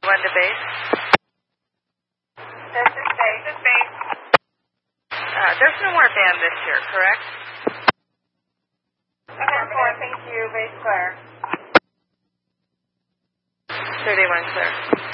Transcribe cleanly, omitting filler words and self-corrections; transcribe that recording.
One to base. This is base. There's no more band this year, correct? Thank you. Base clear. 31 clear.